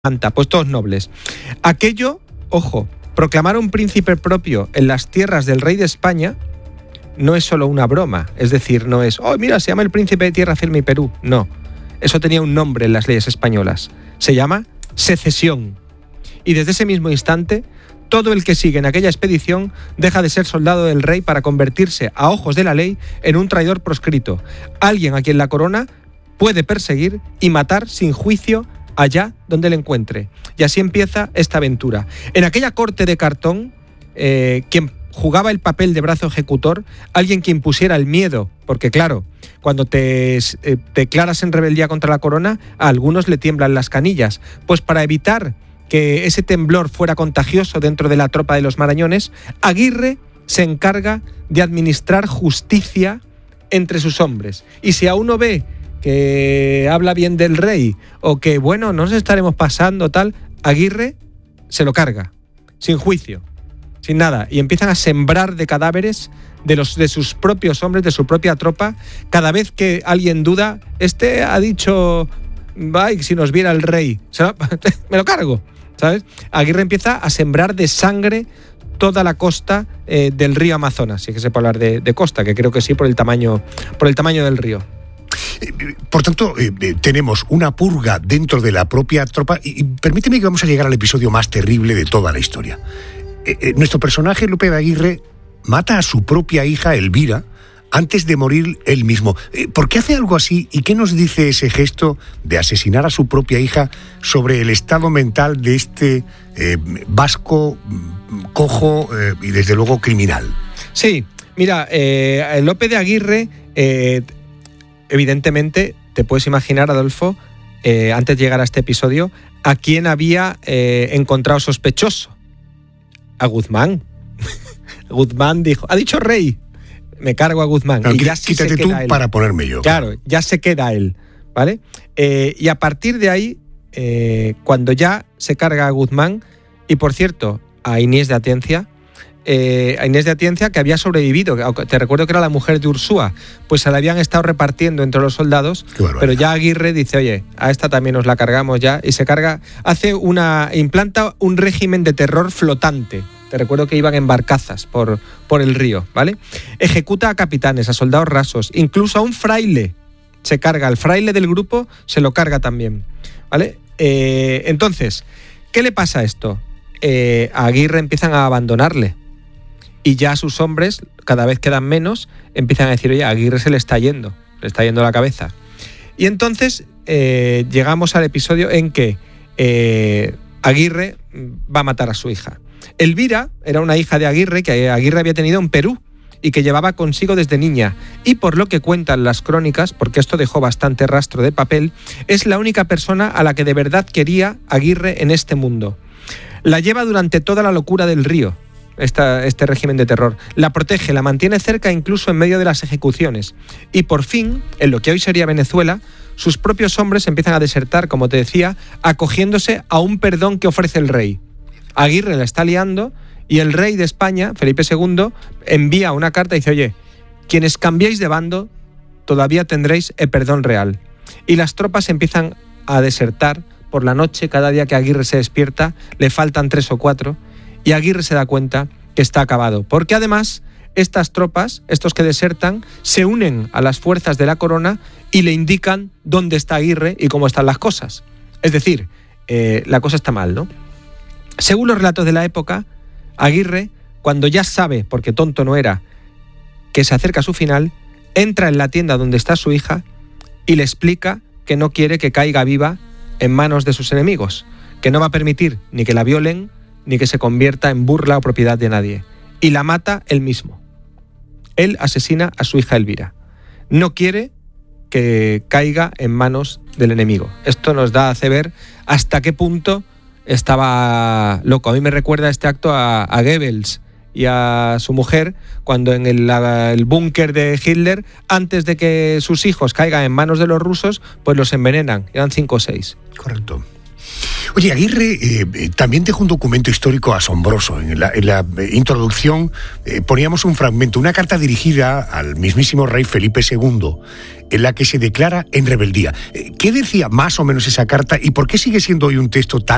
pues todos nobles. Aquello, ojo, proclamar un príncipe propio en las tierras del rey de España no es solo una broma. Es decir, no es, oh, mira, se llama el príncipe de Tierra Firme y Perú. No, eso tenía un nombre en las leyes españolas. Se llama secesión. Y desde ese mismo instante, todo el que sigue en aquella expedición deja de ser soldado del rey para convertirse, a ojos de la ley, en un traidor proscrito. Alguien a quien la corona puede perseguir y matar sin juicio allá donde le encuentre. Y así empieza esta aventura. En aquella corte de cartón, quien jugaba el papel de brazo ejecutor, alguien que impusiera el miedo, porque claro, cuando te declaras en rebeldía contra la corona, a algunos le tiemblan las canillas. Pues para evitar que ese temblor fuera contagioso dentro de la tropa de los marañones, Aguirre se encarga de administrar justicia entre sus hombres. Y si a uno ve que habla bien del rey o que, bueno, nos estaremos pasando, tal, Aguirre se lo carga, sin juicio, sin nada, y empiezan a sembrar de cadáveres de sus propios hombres, de su propia tropa. Cada vez que alguien duda, ha dicho, ay, si nos viera el rey, me lo cargo, ¿sabes? Aguirre empieza a sembrar de sangre toda la costa del río Amazonas, si es que se puede hablar de costa, que creo que sí, por el tamaño del río. Por tanto, tenemos una purga dentro de la propia tropa y permíteme que vamos a llegar al episodio más terrible de toda la historia. Nuestro personaje, Lope de Aguirre, mata a su propia hija, Elvira, antes de morir él mismo. ¿Por qué hace algo así y qué nos dice ese gesto de asesinar a su propia hija sobre el estado mental de este vasco cojo y desde luego criminal? Sí, mira, Lope de Aguirre... evidentemente, te puedes imaginar, Adolfo, antes de llegar a este episodio, a quién había encontrado sospechoso. A Guzmán. Guzmán dijo, ha dicho rey, me cargo a Guzmán. No, y ya sí quítate se tú queda él. Para ponerme yo. Claro, ya se queda él, ¿vale? Y a partir de ahí, cuando ya se carga a Guzmán, y por cierto, a Inés de Atienza, que había sobrevivido, te recuerdo que era la mujer de Ursúa, pues se la habían estado repartiendo entre los soldados, pero ya Aguirre dice, oye, a esta también nos la cargamos ya, y se carga, implanta un régimen de terror flotante. Te recuerdo que iban en barcazas por el río, ¿vale? Ejecuta a capitanes, a soldados rasos, incluso a un fraile se carga, al fraile del grupo se lo carga también, ¿vale? Entonces, ¿qué le pasa a esto? A Aguirre empiezan a abandonarle. Y ya sus hombres, cada vez quedan menos, empiezan a decir, oye, a Aguirre se le está yendo la cabeza. Y entonces llegamos al episodio en que Aguirre va a matar a su hija. Elvira era una hija de Aguirre que Aguirre había tenido en Perú y que llevaba consigo desde niña. Y por lo que cuentan las crónicas, porque esto dejó bastante rastro de papel, es la única persona a la que de verdad quería Aguirre en este mundo. La lleva durante toda la locura del río. Este régimen de terror. La protege, la mantiene cerca incluso en medio de las ejecuciones. Y por fin, en lo que hoy sería Venezuela, sus propios hombres empiezan a desertar, como te decía, acogiéndose a un perdón que ofrece el rey. Aguirre la está liando y el rey de España, Felipe II, envía una carta y dice, oye, quienes cambiéis de bando, todavía tendréis el perdón real. Y las tropas empiezan a desertar por la noche. Cada día que Aguirre se despierta, le faltan 3 o 4. Y Aguirre se da cuenta que está acabado, porque además estas tropas, estos que desertan, se unen a las fuerzas de la corona y le indican dónde está Aguirre y cómo están las cosas. Es decir, la cosa está mal, ¿no? Según los relatos de la época, Aguirre, cuando ya sabe, porque tonto no era, que se acerca a su final, entra en la tienda donde está su hija y le explica que no quiere que caiga viva en manos de sus enemigos, que no va a permitir ni que la violen, ni que se convierta en burla o propiedad de nadie. Y la mata él mismo. Él asesina a su hija Elvira. No quiere que caiga en manos del enemigo. Esto nos da a ver hasta qué punto estaba loco. A mí me recuerda este acto a Goebbels y a su mujer, cuando en el búnker de Hitler, antes de que sus hijos caigan en manos de los rusos, pues los envenenan. Eran 5 o 6. Correcto. Oye, Aguirre también dejó un documento histórico asombroso. En la introducción poníamos un fragmento, una carta dirigida al mismísimo rey Felipe II, en la que se declara en rebeldía. ¿Qué decía más o menos esa carta y por qué sigue siendo hoy un texto tan